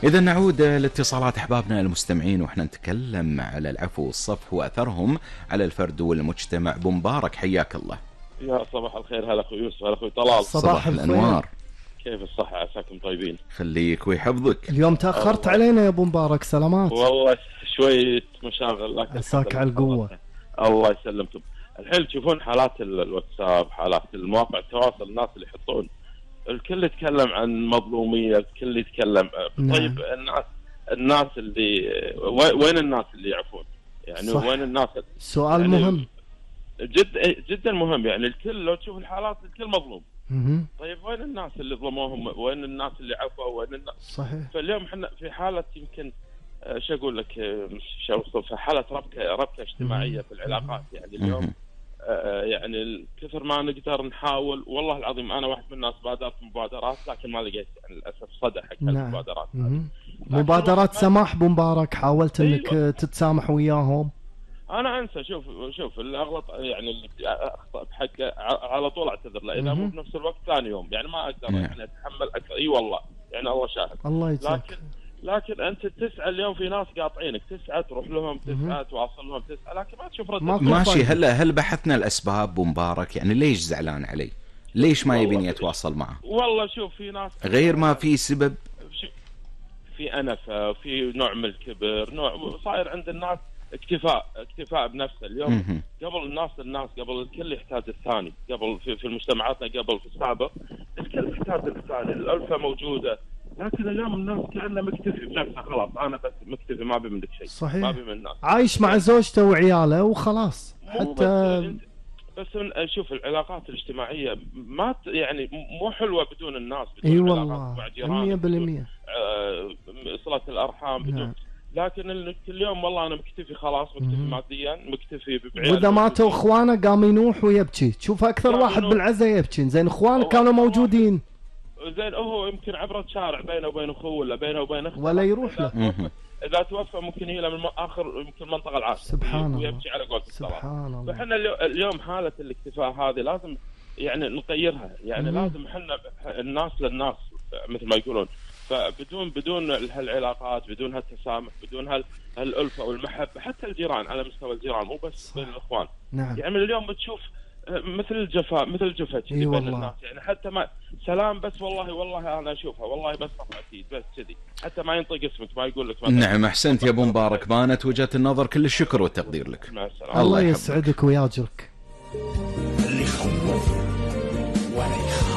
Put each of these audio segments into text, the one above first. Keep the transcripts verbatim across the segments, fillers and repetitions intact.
إذا نعود لاتصالات أحبابنا المستمعين وإحنا نتكلم على العفو والصفح وأثرهم على الفرد والمجتمع. أبو مبارك حياك الله. يا صباح الخير، هلا أخوي يوسف، هلا أخوي طلال. صباح الأنوار، كيف الصحة؟ عساكم طيبين. خليك ويحفظك. اليوم تأخرت علينا يا أبو مبارك، سلامات. والله شوية مشاغل لكن عساك على القوة. الله يسلمكم. الحين تشوفون حالات الواتساب، حالات المواقع التواصل، الناس اللي يحطون الكل يتكلم عن مظلومية، الكل يتكلم. نعم. طيب الناس الناس اللي وين الناس اللي يعفون؟ يعني صح. وين الناس؟ سؤال يعني مهم جد جدا مهم. يعني الكل لو تشوف الحالات الكل مظلوم. مهم. طيب وين الناس اللي ظلموهم؟ وين الناس اللي عفوا؟ وين الناس؟ صحيح. فاليوم احنا في حالة يمكن آه، شو اقول لك، آه، شو اوصف، في حالة ربكة ربكة اجتماعية في العلاقات. يعني اليوم آه، يعني كثر ما نقدر نحاول. والله العظيم انا واحد من الناس بادرت مبادرات لكن ما لقيت يعني للاسف صدى حق نعم. المبادرات. مهم. مبادرات سماح أبو مبارك، حاولت انك أيوة. تتسامح وياهم؟ انا انسى. شوف شوف اللي اغلط يعني اللي اخطا بحقه على طول اعتذر له، اذا مو بنفس الوقت ثاني يوم يعني ما اقدر يعني اتحمل اكثر. اي والله يعني الله شاهد. الله يجزاك. لكن لكن انت تسعى اليوم، في ناس قاطعينك، تسعى تروح لهم، تسعى تواصل لهم، تسعى لكن ما تشوف رد. ماشي. هلا هل بحثنا الاسباب ابو مبارك؟ يعني ليش زعلان علي؟ ليش ما يبيني اتواصل معه؟ والله شوف في ناس غير ما في سبب، في انفه، في نوع من الكبر، نوع صاير عند الناس اكتفاء اكتفاء بنفسه. اليوم مم. قبل الناس الناس قبل الكل يحتاج الثاني. قبل في, في مجتمعاتنا قبل في السابق الكل يحتاج الثاني، الألفة موجودة. لكن اليوم الناس كأنه مكتفي بنفسه، خلاص أنا بس مكتفي، ما بي منك شيء. صحيح. ما بي من الناس، عايش مع زوجته وعياله وخلاص. مو حتى بس, بس من شوف العلاقات الاجتماعية ما يعني مو حلوة بدون الناس، بدون اي والله مية بالمية صلة الأرحام، بدون نعم. لكن اليوم والله انا مكتفي خلاص، مكتفي ماديا، مكتفي بعيال. واذا ماتوا اخوانه قام ينوح ويبكي، تشوف اكثر واحد بالعزة يبكي. زين اخوانه كانوا موجودين، زين هو يمكن عبرة شارع بينه وبين اخوه ولا بينه وبين اخته ولا يروح له. اذا توفى ممكن يجي له من اخر يمكن المنطقه العاشره، سبحان الله، ويبكي على قولة الصلاة. سبحان الله. فاحنا اليوم حاله الاكتفاء هذه لازم يعني نغيرها. يعني مم. لازم احنا الناس للناس مثل ما يقولون. فبدون بدون هالعلاقات، بدون هالتسامح، بدون هال هالألفة والمحبة، حتى الجيران على مستوى الجيران مو بس بين الإخوان. نعم. يعني اليوم بتشوف مثل الجفاء، مثل الجفة كذي بين الناس. يعني حتى ما سلام بس والله والله أنا أشوفها والله بس صفحتي بس كذي، حتى ما ينطق اسمك، ما يقول لك. نعم أحسنت يا أبو مبارك، بانت وجهة النظر، كل الشكر والتقدير لك. الله, الله يسعدك وياجرك. اللي خوف ولا يخاف.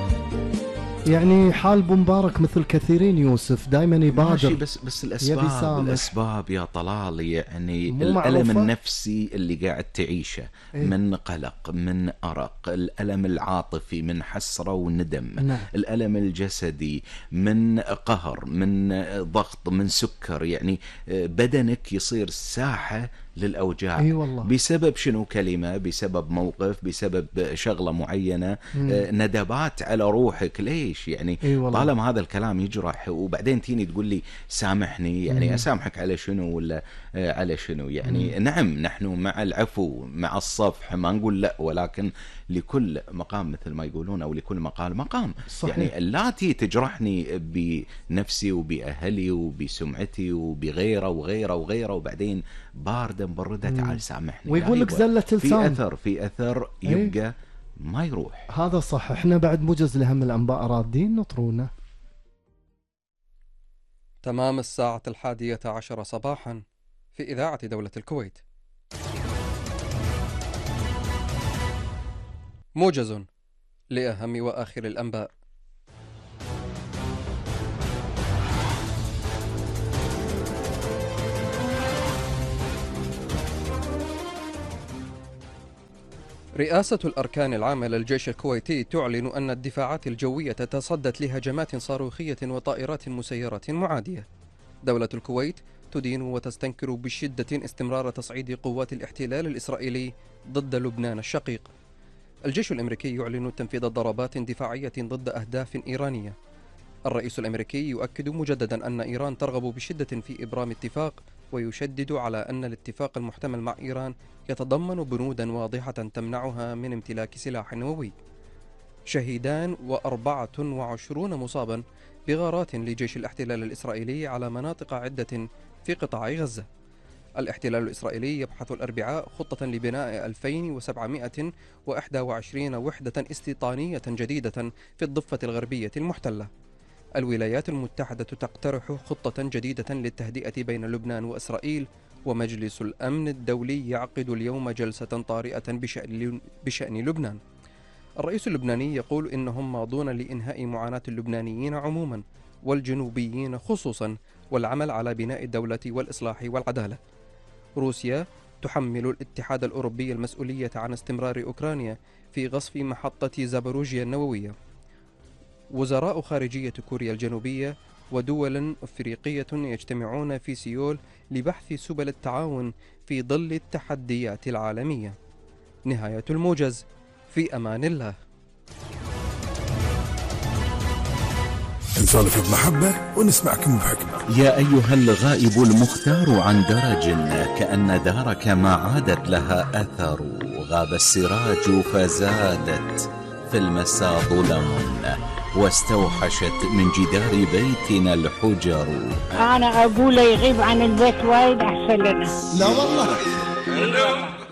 يعني حال ابو مبارك مثل كثيرين يوسف، دائما يبادر. ماشي بس بس الاسباب الاسباب يا طلال، يعني الالم معروفة. النفسي اللي قاعد تعيشه، إيه؟ من قلق، من ارق، الالم العاطفي، من حسره وندم. نعم. الالم الجسدي من قهر، من ضغط، من سكر. يعني بدنك يصير ساحه للأوجاع. أي والله. بسبب شنو؟ كلمة، بسبب موقف، بسبب شغلة معينة. آه ندبات على روحك. ليش يعني؟ أي طالما هذا الكلام يجرح وبعدين تيني تقول لي سامحني، يعني مم. أسامحك على شنو ولا آه على شنو يعني؟ مم. نعم نحن مع العفو مع الصفح، ما نقول لا، ولكن لكل مقام مثل ما يقولون، أو لكل مقال مقام. صحيح. يعني اللاتي تجرحني بنفسي وبأهلي وبسمعتي وبغيره وغيره وغيره وبعدين باردا مبردة تعال سامحني، ويقول لك زلة لسان، في أثر في أثر يبقى ايه؟ ما يروح. هذا صح. احنا بعد موجز لهم الأنباء رادين، نطرونا. تمام الساعة الحادية عشر صباحا في إذاعة دولة الكويت. موجز لأهم وآخر الأنباء. رئاسة الأركان العامة للجيش الكويتي تعلن أن الدفاعات الجوية تصدت لهجمات صاروخية وطائرات مسيرة معادية. دولة الكويت تدين وتستنكر بشدة استمرار تصعيد قوات الاحتلال الإسرائيلي ضد لبنان الشقيق. الجيش الأمريكي يعلن تنفيذ ضربات دفاعية ضد أهداف إيرانية. الرئيس الأمريكي يؤكد مجددا أن إيران ترغب بشدة في إبرام اتفاق، ويشدد على أن الاتفاق المحتمل مع إيران يتضمن بنودا واضحة تمنعها من امتلاك سلاح نووي. شهيدان وأربعة وعشرون مصابا بغارات لجيش الاحتلال الإسرائيلي على مناطق عدة في قطاع غزة. الاحتلال الإسرائيلي يبحث الأربعاء خطة لبناء ألفين وسبعمائة وواحد وعشرين وحدة استيطانية جديدة في الضفة الغربية المحتلة. الولايات المتحدة تقترح خطة جديدة للتهدئة بين لبنان وإسرائيل، ومجلس الأمن الدولي يعقد اليوم جلسة طارئة بشأن, بشأن لبنان. الرئيس اللبناني يقول إنهم ماضون لإنهاء معاناة اللبنانيين عموما والجنوبيين خصوصا، والعمل على بناء الدولة والإصلاح والعدالة. روسيا تحمل الاتحاد الأوروبي المسؤولية عن استمرار أوكرانيا في غصب محطة زاباروجيا النووية. وزراء خارجية كوريا الجنوبية ودول أفريقية يجتمعون في سيول لبحث سبل التعاون في ظل التحديات العالمية. نهاية الموجز، في أمان الله. نسولف بمحبة ونسمعكم بحكمة. يا أيها الغائب المختار عن درج، كأن دارك ما عادت لها أثر. غاب السراج فزادت في المساء ظلم، واستوحشت من جدار بيتنا الحجر. أنا أقول يغيب عن البيت وايد أحسن لنا. لا والله.